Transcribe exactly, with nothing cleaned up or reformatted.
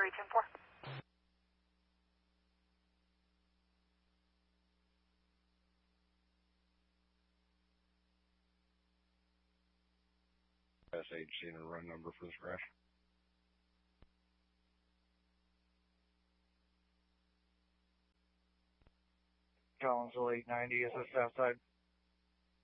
three ten four. S agency and a run number for this crash. Collinsville eight ninety is the south side.